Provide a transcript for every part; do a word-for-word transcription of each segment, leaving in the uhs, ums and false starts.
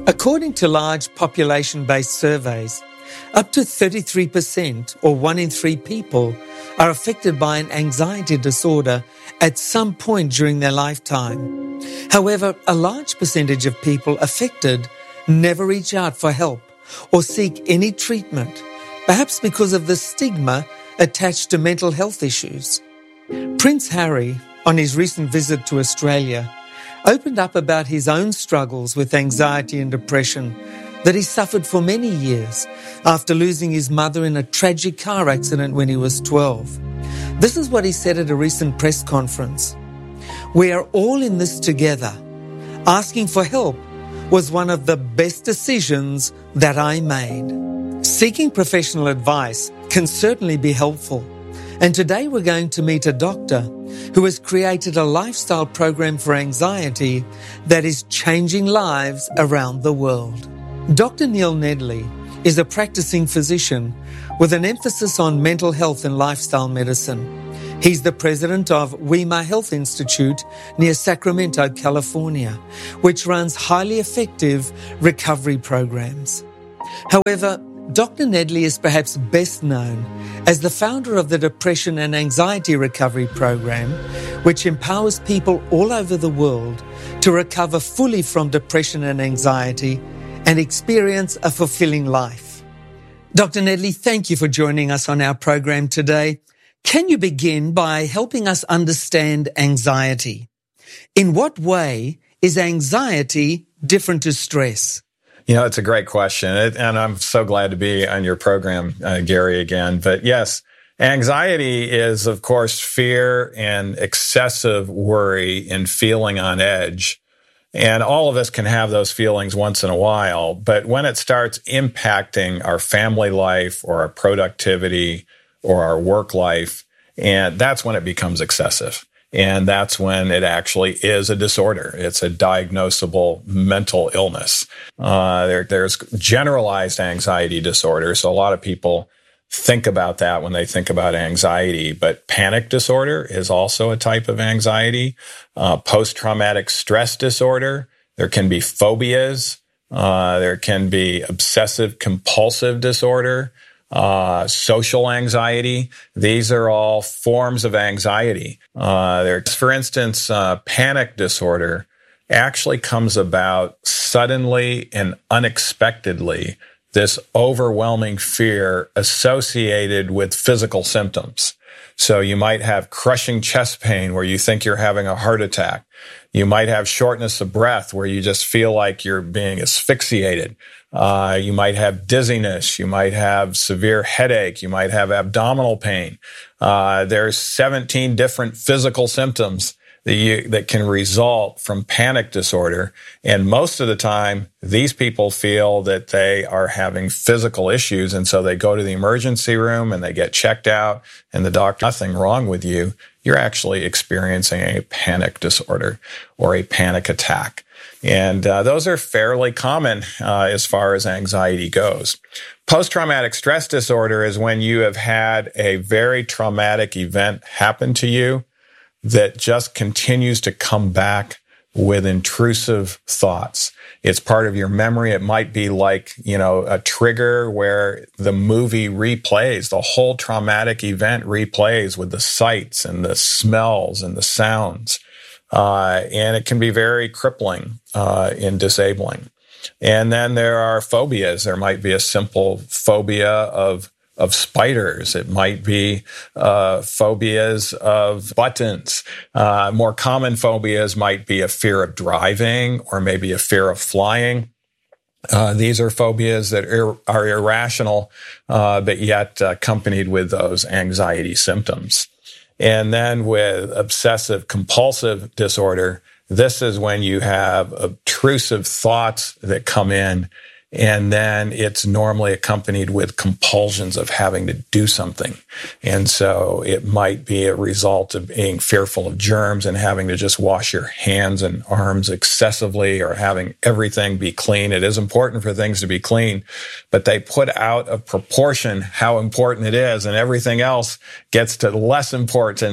According to large population-based surveys, up to thirty-three percent, or one in three people, are affected by an anxiety disorder at some point during their lifetime. However, a large percentage of people affected never reach out for help or seek any treatment, perhaps because of the stigma attached to mental health issues. Prince Harry, on his recent visit to Australia, opened up about his own struggles with anxiety and depression that he suffered for many years after losing his mother in a tragic car accident when he was twelve. This is what he said at a recent press conference. "We are all in this together. Asking for help was one of the best decisions that I made." Seeking professional advice can certainly be helpful. And today we're going to meet a doctor who has created a lifestyle program for anxiety that is changing lives around the world. Doctor Neil Nedley is a practicing physician with an emphasis on mental health and lifestyle medicine. He's the president of Weimar Health Institute near Sacramento, California, which runs highly effective recovery programs. However, Doctor Nedley is perhaps best known as the founder of the Depression and Anxiety Recovery Program, which empowers people all over the world to recover fully from depression and anxiety and experience a fulfilling life. Doctor Nedley, thank you for joining us on our program today. Can you begin by helping us understand anxiety? In what way is anxiety different to stress? You know, it's a great question, and I'm so glad to be on your program, uh, Gary, again. But yes, anxiety is, of course, fear and excessive worry and feeling on edge. And all of us can have those feelings once in a while. But when it starts impacting our family life or our productivity or our work life, and that's when it becomes excessive. And that's when it actually is a disorder. It's a diagnosable mental illness. Uh, there, there's generalized anxiety disorder. So a lot of people think about that when they think about anxiety. But panic disorder is also a type of anxiety. Uh, post-traumatic stress disorder. There can be phobias. Uh, there can be obsessive compulsive disorder. Uh, social anxiety. These are all forms of anxiety. Uh, there, for instance, uh, panic disorder actually comes about suddenly and unexpectedly, this overwhelming fear associated with physical symptoms. So you might have crushing chest pain where you think you're having a heart attack. You might have shortness of breath where you just feel like you're being asphyxiated. Uh, you might have dizziness. You might have severe headache. You might have abdominal pain. Uh, there's seventeen different physical symptoms that you, that can result from panic disorder. And most of the time, these people feel that they are having physical issues. And so they go to the emergency room and they get checked out and the doctor, nothing wrong with you. You're actually experiencing a panic disorder or a panic attack. And uh, those are fairly common uh, as far as anxiety goes. Post-traumatic stress disorder is when you have had a very traumatic event happen to you that just continues to come back with intrusive thoughts. It's part of your memory. It might be like, you know, a trigger where the movie replays, the whole traumatic event replays with the sights and the smells and the sounds. Uh, and it can be very crippling, uh, and disabling. And then there are phobias. There might be a simple phobia of, of spiders. It might be, uh, phobias of buttons. Uh, more common phobias might be a fear of driving or maybe a fear of flying. Uh, these are phobias that are, are irrational, uh, but yet uh, accompanied with those anxiety symptoms. And then with obsessive compulsive disorder, this is when you have obtrusive thoughts that come in, and then it's normally accompanied with compulsions of having to do something. And so it might be a result of being fearful of germs and having to just wash your hands and arms excessively or having everything be clean. It is important for things to be clean, but they put out of proportion how important it is, and everything else gets to less importance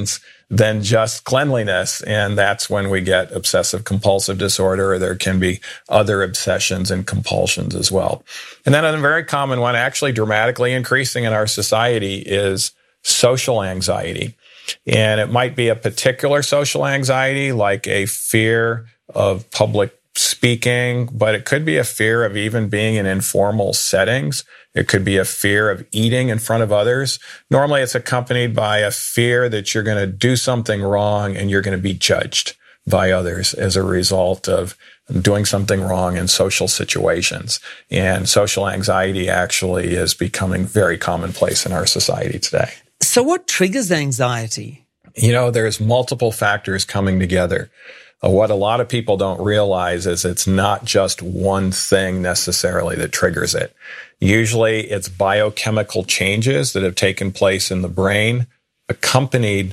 than just cleanliness. And that's when we get obsessive compulsive disorder, or there can be other obsessions and compulsions as well. And then a very common one, actually dramatically increasing in our society, is social anxiety. And it might be a particular social anxiety, like a fear of public speaking, but it could be a fear of even being in informal settings. It could be a fear of eating in front of others. Normally, it's accompanied by a fear that you're going to do something wrong and you're going to be judged by others as a result of doing something wrong in social situations. And social anxiety actually is becoming very commonplace in our society today. So what triggers anxiety? You know, there's multiple factors coming together. Uh, what a lot of people don't realize is it's not just one thing necessarily that triggers it. Usually it's biochemical changes that have taken place in the brain, accompanied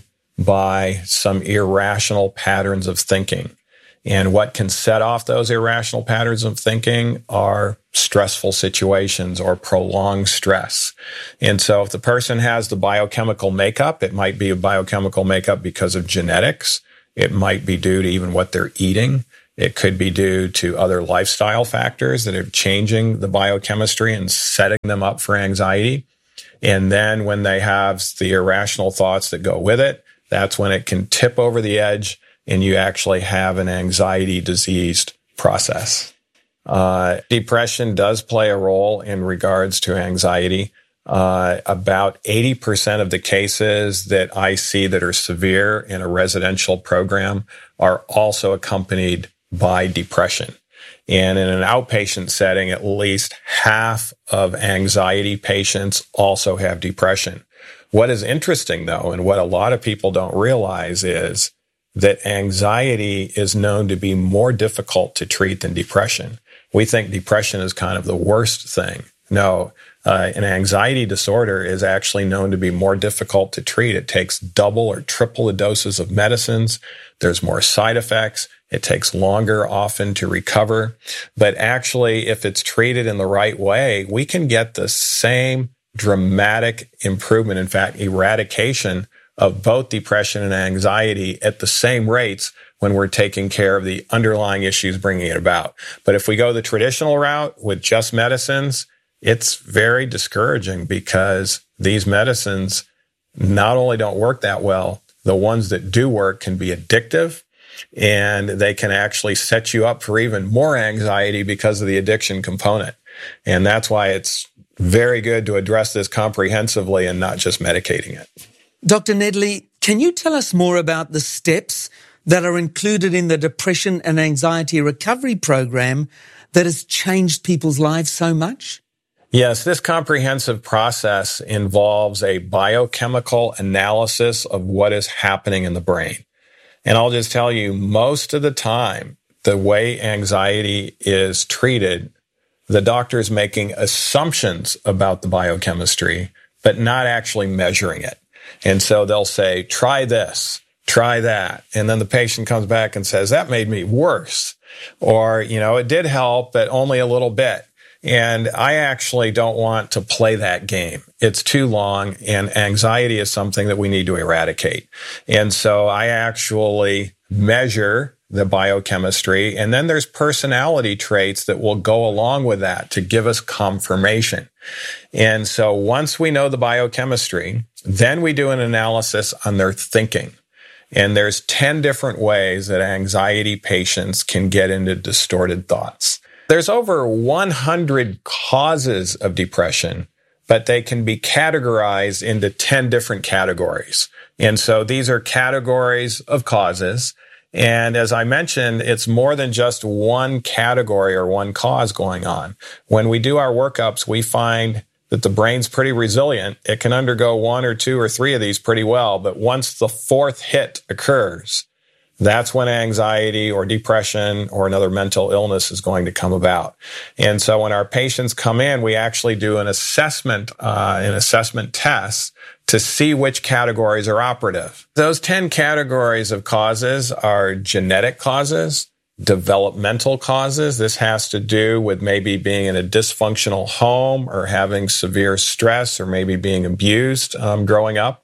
by some irrational patterns of thinking. And what can set off those irrational patterns of thinking are stressful situations or prolonged stress. And so if the person has the biochemical makeup, it might be a biochemical makeup because of genetics. It might be due to even what they're eating. It could be due to other lifestyle factors that are changing the biochemistry and setting them up for anxiety. And then when they have the irrational thoughts that go with it, that's when it can tip over the edge and you actually have an anxiety diseased process. Uh, depression does play a role in regards to anxiety. Uh, about eighty percent of the cases that I see that are severe in a residential program are also accompanied by depression. And in an outpatient setting, at least half of anxiety patients also have depression. What is interesting, though, and what a lot of people don't realize is that anxiety is known to be more difficult to treat than depression. We think depression is kind of the worst thing. No, uh, an anxiety disorder is actually known to be more difficult to treat. It takes double or triple the doses of medicines. There's more side effects. It takes longer often to recover. But actually, if it's treated in the right way, we can get the same dramatic improvement, in fact, eradication of both depression and anxiety at the same rates when we're taking care of the underlying issues bringing it about. But if we go the traditional route with just medicines, it's very discouraging because these medicines not only don't work that well, the ones that do work can be addictive, and they can actually set you up for even more anxiety because of the addiction component. And that's why it's very good to address this comprehensively and not just medicating it. Doctor Nedley, can you tell us more about the steps that are included in the Depression and Anxiety Recovery Program that has changed people's lives so much? Yes, this comprehensive process involves a biochemical analysis of what is happening in the brain. And I'll just tell you, most of the time, the way anxiety is treated, the doctor is making assumptions about the biochemistry, but not actually measuring it. And so they'll say, try this, try that. And then the patient comes back and says, that made me worse. Or, you know, it did help, but only a little bit. And I actually don't want to play that game. It's too long, and anxiety is something that we need to eradicate. And so I actually measure the biochemistry, and then there's personality traits that will go along with that to give us confirmation. And so once we know the biochemistry, then we do an analysis on their thinking. And there's ten different ways that anxiety patients can get into distorted thoughts. There's over one hundred causes of depression, but they can be categorized into ten different categories. And so these are categories of causes. And as I mentioned, it's more than just one category or one cause going on. When we do our workups, we find that the brain's pretty resilient. It can undergo one or two or three of these pretty well. But once the fourth hit occurs, that's when anxiety or depression or another mental illness is going to come about. And so when our patients come in, we actually do an assessment, uh, an assessment test to see which categories are operative. Those ten categories of causes are genetic causes, developmental causes. This has to do with maybe being in a dysfunctional home or having severe stress or maybe being abused um, growing up.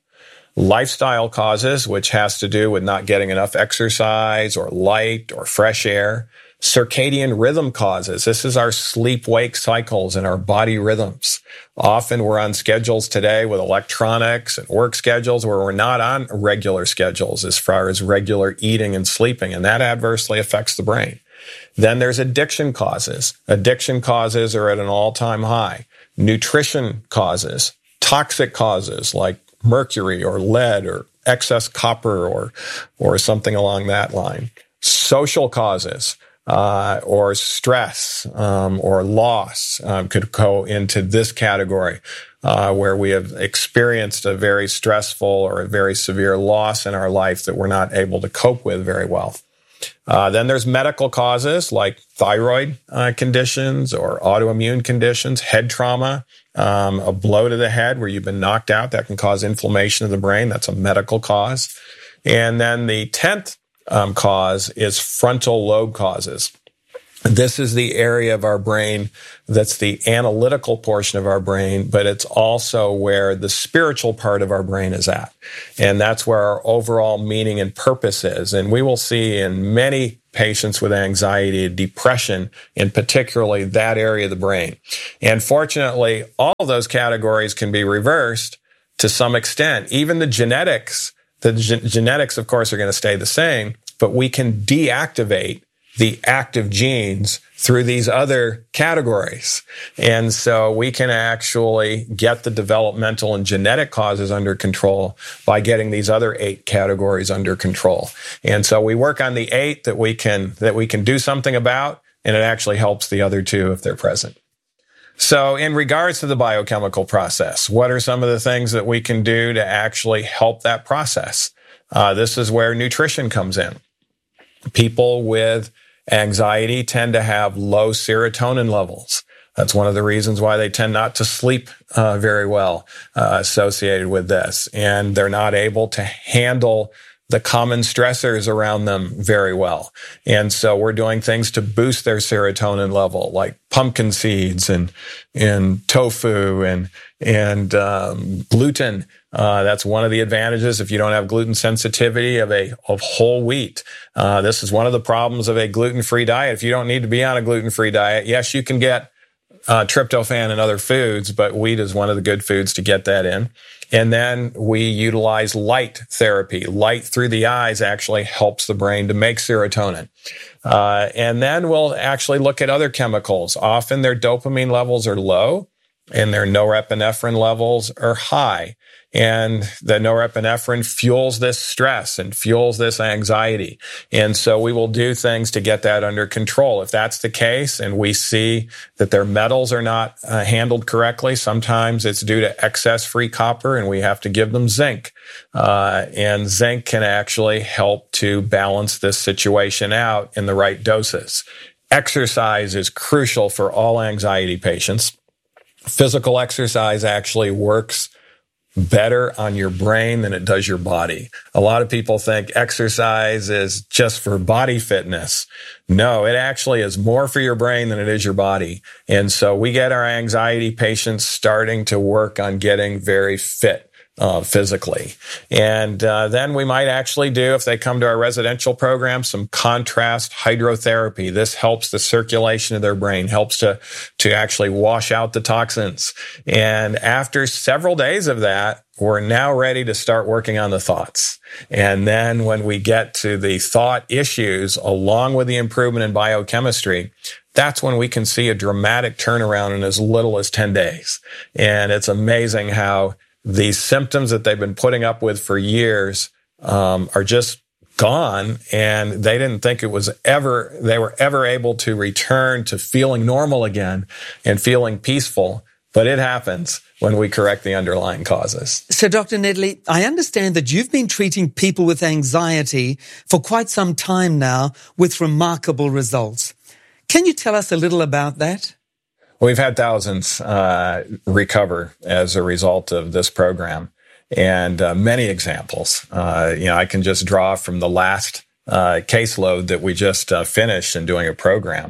lifestyle causes, which has to do with not getting enough exercise or light or fresh air. Circadian rhythm causes. This is our sleep-wake cycles and our body rhythms. Often we're on schedules today with electronics and work schedules where we're not on regular schedules as far as regular eating and sleeping, and that adversely affects the brain. Then there's addiction causes. Addiction causes are at an all-time high. Nutrition causes, toxic causes like mercury or lead or excess copper or, or something along that line. Social causes. Uh, or stress, um, or loss, um, could go into this category, uh, where we have experienced a very stressful or a very severe loss in our life that we're not able to cope with very well. Uh, then there's medical causes like thyroid uh, conditions or autoimmune conditions, head trauma, um, a blow to the head where you've been knocked out that can cause inflammation of the brain. That's a medical cause. And then the tenth Um, cause is frontal lobe causes. This is the area of our brain that's the analytical portion of our brain, but it's also where the spiritual part of our brain is at. And that's where our overall meaning and purpose is. And we will see in many patients with anxiety, depression, in particularly that area of the brain. And fortunately, all of those categories can be reversed to some extent. Even the genetics The ge- genetics, of course, are going to stay the same, but we can deactivate the active genes through these other categories. And so we can actually get the developmental and genetic causes under control by getting these other eight categories under control. And so we work on the eight that we can, that we can do something about, and it actually helps the other two if they're present. So in regards to the biochemical process, what are some of the things that we can do to actually help that process? Uh, this is where nutrition comes in. People with anxiety tend to have low serotonin levels. That's one of the reasons why they tend not to sleep uh, very well uh, associated with this. And they're not able to handle the common stressors around them very well. And so we're doing things to boost their serotonin level, like pumpkin seeds and, and tofu and, and, um, gluten. Uh, that's one of the advantages if you don't have gluten sensitivity of a, of whole wheat. Uh, this is one of the problems of a gluten-free diet. If you don't need to be on a gluten-free diet, yes, you can get Uh, tryptophan and other foods, but wheat is one of the good foods to get that in. And then we utilize light therapy. Light through the eyes actually helps the brain to make serotonin. Uh, and then we'll actually look at other chemicals. Often their dopamine levels are low and their norepinephrine levels are high. And the norepinephrine fuels this stress and fuels this anxiety. And so we will do things to get that under control. If that's the case and we see that their metals are not uh, handled correctly, sometimes it's due to excess free copper and we have to give them zinc. Uh, and zinc can actually help to balance this situation out in the right doses. Exercise is crucial for all anxiety patients. Physical exercise actually works better on your brain than it does your body. A lot of people think exercise is just for body fitness. No, it actually is more for your brain than it is your body. And so we get our anxiety patients starting to work on getting very fit. Uh, physically. And uh, then we might actually do, if they come to our residential program, some contrast hydrotherapy. This helps the circulation of their brain, helps to, to actually wash out the toxins. And after several days of that, we're now ready to start working on the thoughts. And then when we get to the thought issues, along with the improvement in biochemistry, that's when we can see a dramatic turnaround in as little as ten days. And it's amazing how these symptoms that they've been putting up with for years um, are just gone, and they didn't think it was ever, they were ever able to return to feeling normal again and feeling peaceful. But it happens when we correct the underlying causes. So, Doctor Nedley, I understand that you've been treating people with anxiety for quite some time now with remarkable results. Can you tell us a little about that? We've had thousands uh, recover as a result of this program, and uh, many examples. Uh, you know, I can just draw from the last uh, caseload that we just uh, finished in doing a program.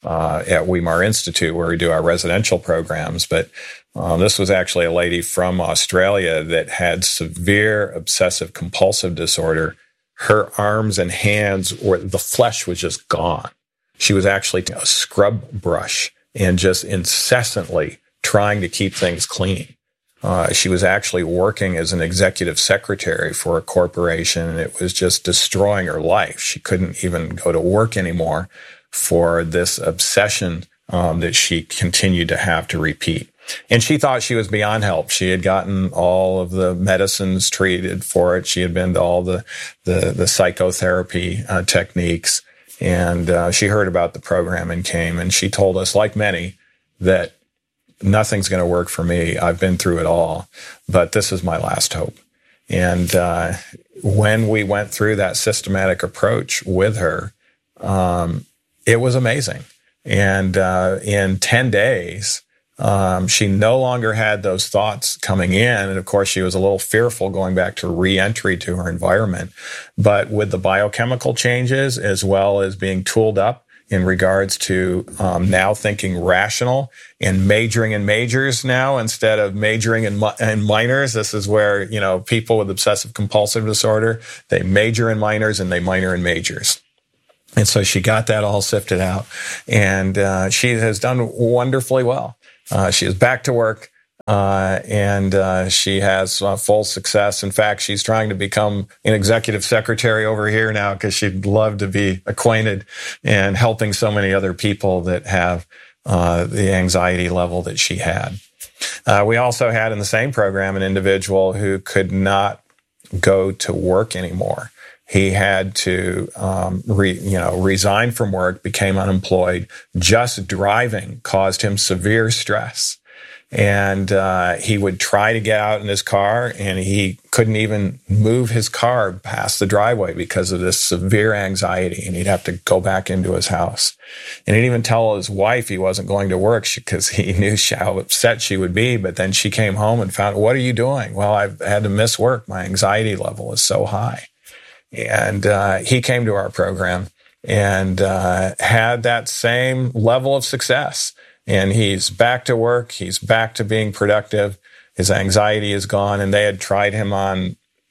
uh, at Weimar Institute, where we do our residential programs. But uh, this was actually a lady from Australia that had severe obsessive compulsive disorder. Her arms and hands, or the flesh was just gone. She was actually a scrub brush and just incessantly trying to keep things clean. Uh, she was actually working as an executive secretary for a corporation, and it was just destroying her life. She couldn't even go to work anymore for this obsession um, that she continued to have to repeat. And she thought she was beyond help. She had gotten all of the medicines treated for it. She had been to all the the, the psychotherapy uh, techniques, and uh, she heard about the program and came. And she told us, like many, that nothing's going to work for me. I've been through it all, but this is my last hope. And uh, when we went through that systematic approach with her, um, it was amazing. And uh, in ten days, um, she no longer had those thoughts coming in. And of course, she was a little fearful going back to re-entry to her environment. But with the biochemical changes, as well as being tooled up in regards to um, now thinking rational and majoring in majors now instead of majoring in, mi- in minors. This is where, you know, people with obsessive compulsive disorder, they major in minors and they minor in majors. And so she got that all sifted out, and uh, she has done wonderfully well. Uh, she is back to work. Uh, and, uh, she has uh, full success. In fact, she's trying to become an executive secretary over here now because she'd love to be acquainted and helping so many other people that have, uh, the anxiety level that she had. Uh, we also had in the same program an individual who could not go to work anymore. He had to, um, re, you know, resign from work, became unemployed. Just driving caused him severe stress. And uh he would try to get out in his car, and he couldn't even move his car past the driveway because of this severe anxiety, and he'd have to go back into his house. And he'd even tell his wife he wasn't going to work because he knew how upset she would be. But then she came home and found, what are you doing? Well, I've had to miss work. My anxiety level is so high. And uh he came to our program and uh had that same level of success. And he's back to work. He's back to being productive. His anxiety is gone. And they had tried him on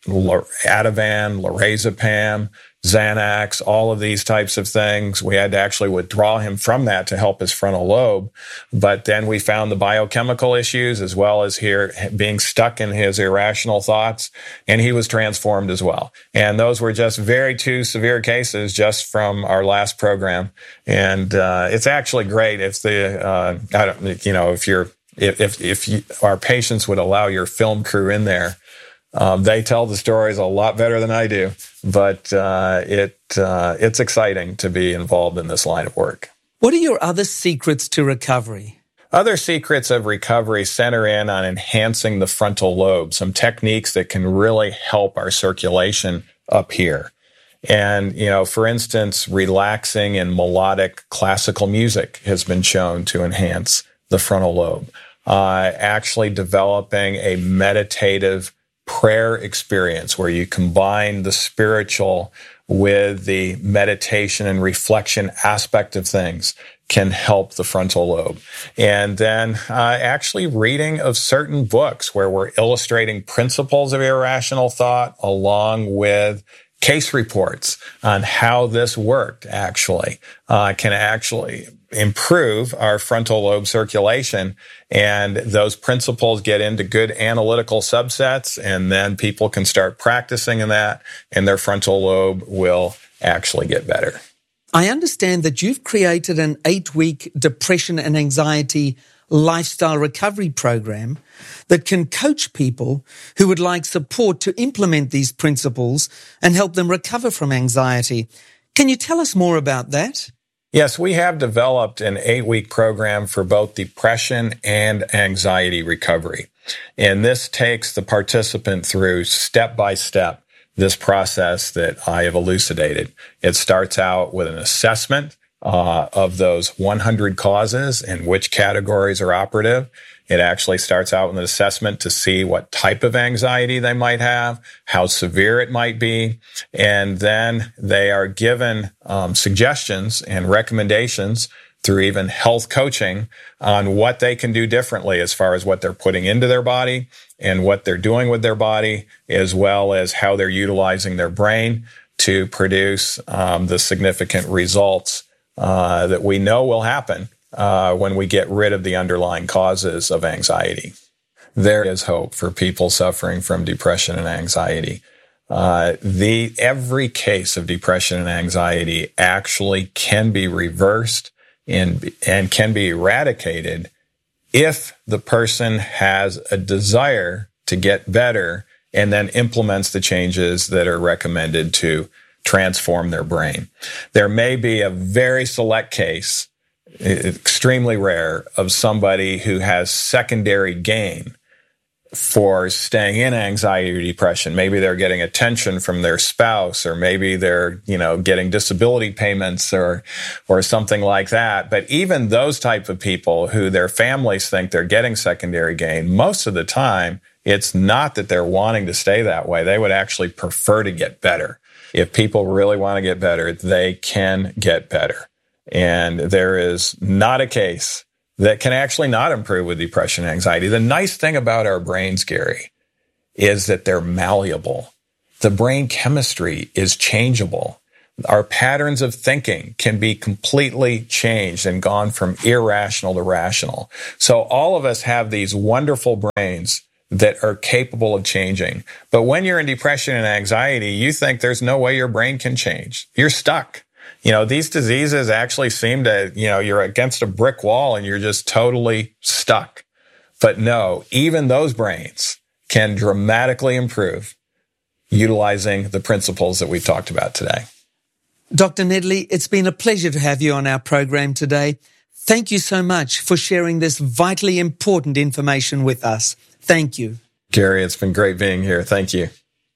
Ativan, lorazepam, Xanax, all of these types of things. We had to actually withdraw him from that to help his frontal lobe. But then we found the biochemical issues as well as here being stuck in his irrational thoughts. And he was transformed as well. And those were just very two severe cases just from our last program. And uh, it's actually great if the, uh, I don't, you know, if you're, if, if, if you, our patients would allow your film crew in there. Um, they tell the stories a lot better than I do, but uh, it uh, it's exciting to be involved in this line of work. What are your other secrets to recovery? Other secrets of recovery center in on enhancing the frontal lobe, some techniques that can really help our circulation up here. And, you know, for instance, relaxing and melodic classical music has been shown to enhance the frontal lobe. Uh, actually developing a meditative prayer experience where you combine the spiritual with the meditation and reflection aspect of things can help the frontal lobe. And then uh, actually reading of certain books where we're illustrating principles of irrational thought along with case reports on how this worked actually uh, can actually improve our frontal lobe circulation. And those principles get into good analytical subsets, and then people can start practicing in that, and their frontal lobe will actually get better. I understand that you've created an eight-week depression and anxiety lifestyle recovery program that can coach people who would like support to implement these principles and help them recover from anxiety. Can you tell us more about that? Yes, we have developed an eight-week program for both depression and anxiety recovery. And this takes the participant through step-by-step this process that I have elucidated. It starts out with an assessment uh, of those one hundred causes and which categories are operative. It actually starts out with an assessment to see what type of anxiety they might have, how severe it might be, and then they are given um, suggestions and recommendations through even health coaching on what they can do differently as far as what they're putting into their body and what they're doing with their body, as well as how they're utilizing their brain to produce um, the significant results uh, that we know will happen uh, when we get rid of the underlying causes of anxiety. There is hope for people suffering from depression and anxiety. Uh, the every case of depression and anxiety actually can be reversed and, and can be eradicated if the person has a desire to get better and then implements the changes that are recommended to transform their brain. There may be a very select case, extremely rare, of somebody who has secondary gain for staying in anxiety or depression. Maybe they're getting attention from their spouse, or maybe they're, you know, getting disability payments or, or something like that. But even those type of people who their families think they're getting secondary gain, most of the time, it's not that they're wanting to stay that way. They would actually prefer to get better. If people really want to get better, they can get better. And there is not a case that can actually not improve with depression and anxiety. The nice thing about our brains, Gary, is that they're malleable. The brain chemistry is changeable. Our patterns of thinking can be completely changed and gone from irrational to rational. So all of us have these wonderful brains that are capable of changing. But when you're in depression and anxiety, you think there's no way your brain can change. You're stuck. You know, these diseases actually seem to, you know, you're against a brick wall and you're just totally stuck. But no, even those brains can dramatically improve utilizing the principles that we talked about today. Doctor Nedley, it's been a pleasure to have you on our program today. Thank you so much for sharing this vitally important information with us. Thank you. Gary, it's been great being here. Thank you.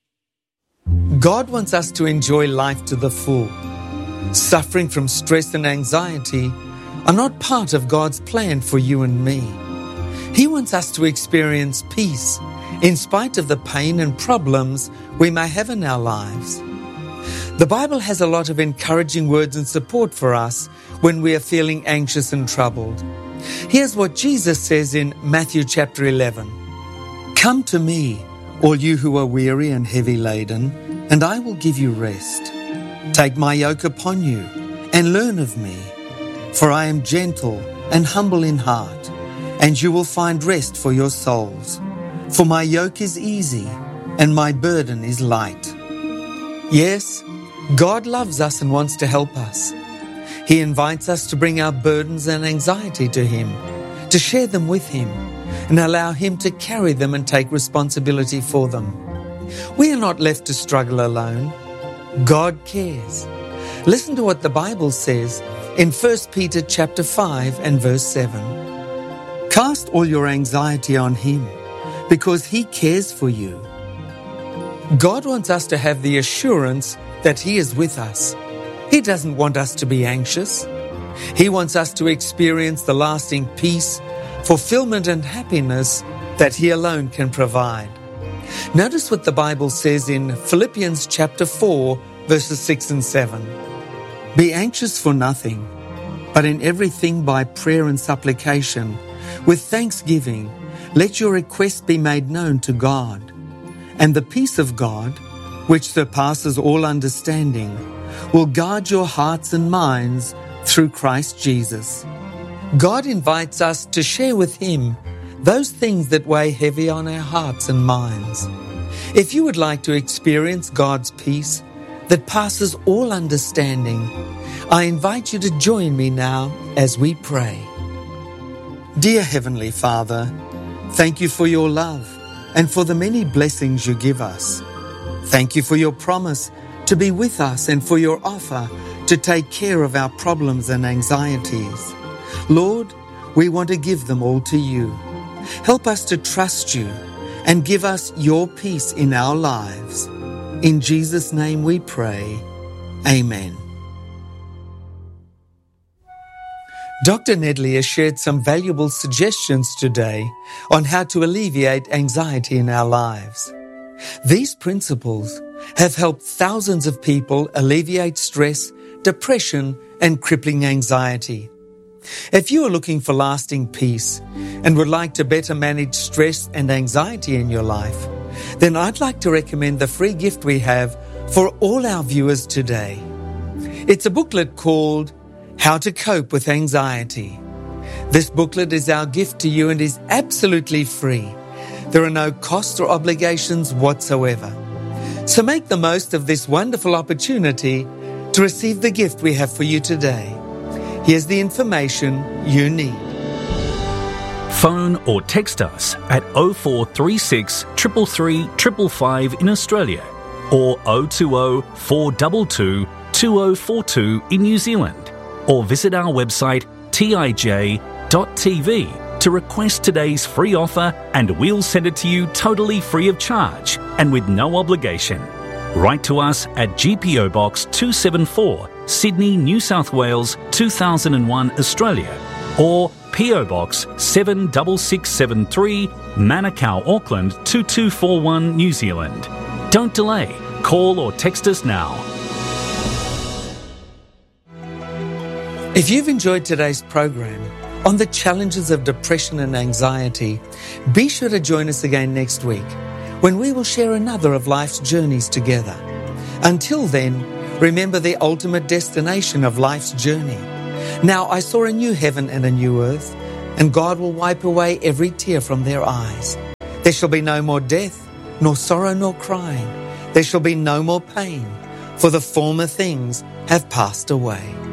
God wants us to enjoy life to the full. Suffering from stress and anxiety are not part of God's plan for you and me. He wants us to experience peace in spite of the pain and problems we may have in our lives. The Bible has a lot of encouraging words and support for us when we are feeling anxious and troubled. Here's what Jesus says in Matthew chapter eleven. "Come to me, all you who are weary and heavy laden, and I will give you rest. Take my yoke upon you and learn of me, for I am gentle and humble in heart, and you will find rest for your souls. For my yoke is easy and my burden is light." Yes, God loves us and wants to help us. He invites us to bring our burdens and anxiety to Him, to share them with Him, and allow Him to carry them and take responsibility for them. We are not left to struggle alone. God cares. Listen to what the Bible says in First Peter chapter five and verse seven. "Cast all your anxiety on Him, because He cares for you." God wants us to have the assurance that He is with us. He doesn't want us to be anxious. He wants us to experience the lasting peace, fulfillment, and happiness that He alone can provide. Notice what the Bible says in Philippians chapter four, verses six and seven. "Be anxious for nothing, but in everything by prayer and supplication, with thanksgiving, let your requests be made known to God. And the peace of God, which surpasses all understanding, will guard your hearts and minds through Christ Jesus." God invites us to share with Him those things that weigh heavy on our hearts and minds. If you would like to experience God's peace that passes all understanding, I invite you to join me now as we pray. Dear Heavenly Father, thank you for your love and for the many blessings you give us. Thank you for your promise to be with us and for your offer to take care of our problems and anxieties. Lord, we want to give them all to you. Help us to trust you and give us your peace in our lives. In Jesus' name we pray. Amen. Doctor Nedley has shared some valuable suggestions today on how to alleviate anxiety in our lives. These principles have helped thousands of people alleviate stress, depression, and crippling anxiety. If you are looking for lasting peace and would like to better manage stress and anxiety in your life, then I'd like to recommend the free gift we have for all our viewers today. It's a booklet called How to Cope with Anxiety. This booklet is our gift to you and is absolutely free. There are no costs or obligations whatsoever. So make the most of this wonderful opportunity to receive the gift we have for you today. Here's the information you need. Phone or text us at oh four three six, three three three, five five in Australia or oh two oh, four two two, two oh four two in New Zealand, or visit our website t i j dot t v to request today's free offer, and we'll send it to you totally free of charge and with no obligation. Write to us at G P O Box two seventy-four, Sydney, New South Wales, two thousand one, Australia, or P O Box seven six six seven three, Manukau, Auckland two two four one, New Zealand. Don't delay. Call or text us now. If you've enjoyed today's program on the challenges of depression and anxiety, be sure to join us again next week when we will share another of life's journeys together. Until then, remember the ultimate destination of life's journey. Now I saw a new heaven and a new earth, and God will wipe away every tear from their eyes. There shall be no more death, nor sorrow, nor crying. There shall be no more pain, for the former things have passed away.